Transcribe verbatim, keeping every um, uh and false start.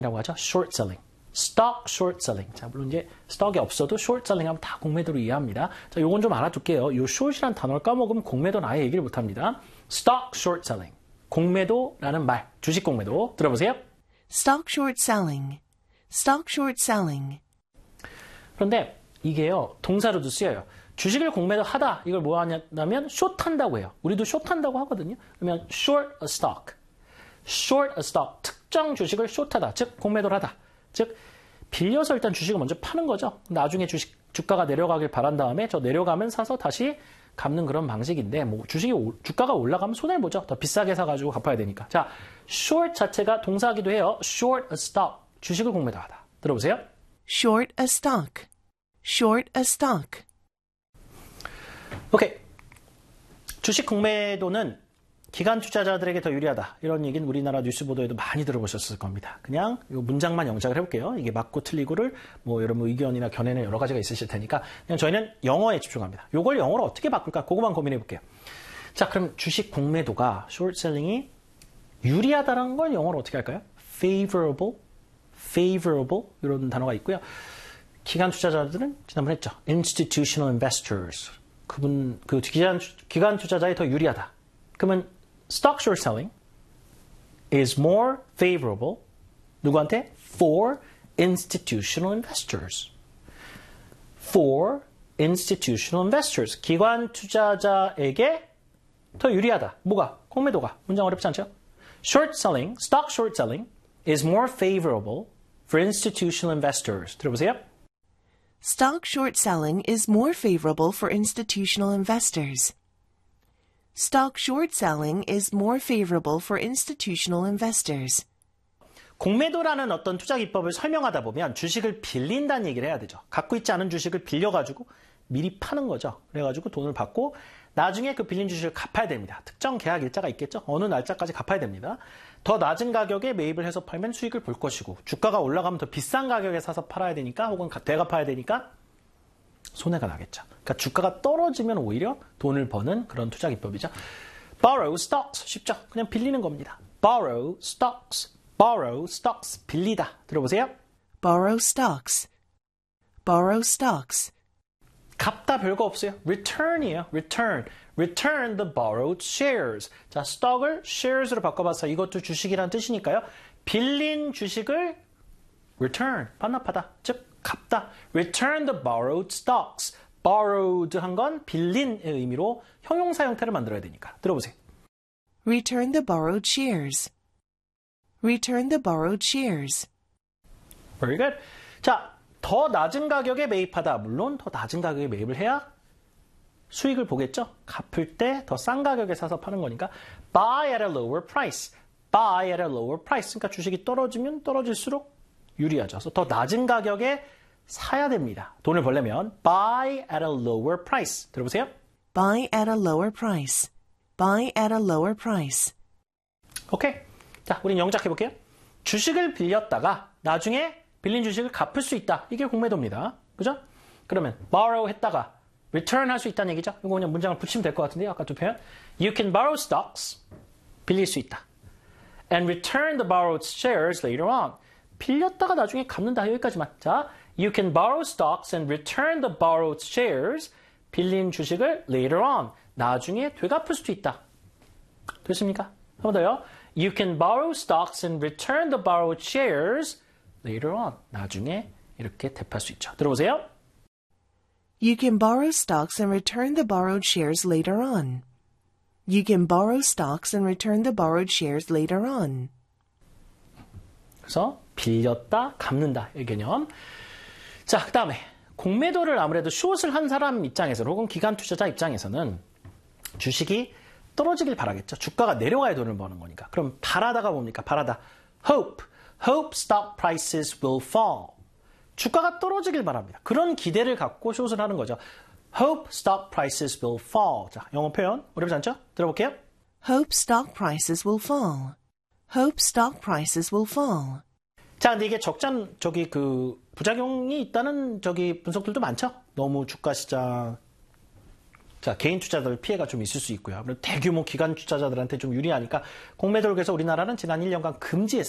라고 하죠. short selling. stock short selling. 자, 물론 이제 스톡이 없어도 short selling 하면 다 공매도로 이해합니다. 자, 요건 좀 알아둘게요. 요 short이라는 단어를 까먹으면 공매도는 아예 얘기를 못 합니다. stock short selling. 공매도라는 말. 주식 공매도. 들어보세요. stock short selling. stock short selling. 그런데 이게요, 동사로도 쓰여요. 주식을 공매도 하다. 이걸 뭐 하냐면 short 한다고 해요. 우리도 short 한다고 하거든요. 그러면 short a stock. short a stock. 특정 주식을 short하다. 즉 공매도를 하다. 즉 빌려서 일단 주식을 먼저 파는 거죠. 나중에 주식 주가가 내려가길 바란 다음에 저 내려가면 사서 다시 갚는 그런 방식인데 뭐 주식이 오, 주가가 올라가면 손해를 보죠. 더 비싸게 사가지고 갚아야 되니까. 자, short 자체가 동사이기도 해요. short a stock. 주식을 공매도하다. 들어보세요. short a stock. short a stock. 오케이. 주식 공매도는 기관 투자자들에게 더 유리하다. 이런 얘기는 우리나라 뉴스 보도에도 많이 들어보셨을 겁니다. 그냥 이 문장만 영작을 해볼게요. 이게 맞고 틀리고를 뭐 여러분 의견이나 견해는 여러 가지가 있으실 테니까 그냥 저희는 영어에 집중합니다. 이걸 영어로 어떻게 바꿀까? 그거만 고민해 볼게요. 자, 그럼 주식 공매도가 숏셀링이 유리하다는 걸 영어로 어떻게 할까요? favorable, favorable 이런 단어가 있고요. 기관 투자자들은 지난번에 했죠. institutional investors. 그분 그 기관 기관 투자자에 더 유리하다. 그러면 stock short selling is more favorable 누구한테? For institutional investors. For institutional investors. 기관 투자자에게 더 유리하다. 뭐가? 공매도가. 문장 어렵지 않죠? Short selling, stock short selling is more favorable for institutional investors. 들어보세요. Stock short selling is more favorable for institutional investors. Stock short selling is more favorable for institutional investors. 공매도라는 어떤 투자 기법을 설명하다 보면 주식을 빌린다는 얘기를 해야 되죠. 갖고 있지 않은 주식을 빌려가지고 미리 파는 거죠. 그래가지고 돈을 받고 나중에 그 빌린 주식을 갚아야 됩니다. 특정 계약 일자가 있겠죠. 어느 날짜까지 갚아야 됩니다. 더 낮은 가격에 매입을 해서 팔면 수익을 볼 것이고 주가가 올라가면 더 비싼 가격에 사서 팔아야 되니까 혹은 되갚아야 되니까 손해가 나겠죠. 그러니까 주가가 떨어지면 오히려 돈을 버는 그런 투자 기법이죠. borrow stocks 쉽죠. 그냥 빌리는 겁니다. borrow stocks, borrow stocks 빌리다. 들어보세요. Borrow stocks. Borrow stocks. 갚다 별거 없어요. return이에요. return. return the borrowed shares. 자, stock을 shares로 바꿔봐서 이것도 주식이란 뜻이니까요. 빌린 주식을 return, 반납하다. 즉 갚다. Return the borrowed stocks. borrowed 한 건 빌린의 의미로 형용사 형태를 만들어야 되니까. 들어보세요. Return the borrowed shares. Return the borrowed shares. Very good. 자, 더 낮은 가격에 매입하다. 물론 더 낮은 가격에 매입을 해야 수익을 보겠죠. 갚을 때 더 싼 가격에 사서 파는 거니까 buy at a lower price. buy at a lower price. 그러니까 주식이 떨어지면 떨어질수록 유리하죠. 그래서 더 낮은 가격에 사야 됩니다. 돈을 벌려면 buy at a lower price. 들어보세요. Buy at a lower price. Buy at a lower price. 오케이. 자, 우린 영작해 볼게요. 주식을 빌렸다가 나중에 빌린 주식을 갚을 수 있다. 이게 공매도입니다. 그죠? 그러면 borrow 했다가 return 할 수 있다는 얘기죠. 이거 그냥 문장을 붙이면 될 것 같은데요. 아까 두 표현. You can borrow stocks. 빌릴 수 있다. And return the borrowed shares later on. 빌렸다가 나중에 갚는다. 여기까지만. 자, you can borrow stocks and return the borrowed shares. 빌린 주식을 later on. 나중에 되갚을 수도 있다. 됐습니까? 한 번 더요. You can borrow stocks and return the borrowed shares later on. 나중에 이렇게 되팔 수 있죠. 들어보세요. You can borrow stocks and return the borrowed shares later on. You can borrow stocks and return the borrowed shares later on. 그래서 빌렸다, 갚는다 이 개념. 자, 그 다음에 공매도를 아무래도 숏을 한 사람 입장에서 혹은 기관 투자자 입장에서는 주식이 떨어지길 바라겠죠. 주가가 내려가야 돈을 버는 거니까. 그럼 바라다가 뭡니까? 바라다. Hope. Hope stock prices will fall. 주가가 떨어지길 바랍니다. 그런 기대를 갖고 숏을 하는 거죠. Hope stock prices will fall. 자, 영어 표현 어렵지 않죠? 들어볼게요. Hope stock prices will fall. Hope stock prices will fall. 자, 근데 이게 적장 저기 그 부작용이 있다는 저기 분석들도 많죠. 너무 주가 시장 자 개인 투자자들 피해가 좀 있을 수 있고요. 대규모 기관 투자자들한테 좀 유리하니까 공매도를 그래서 우리나라는 지난 일 년간 금지했습니다.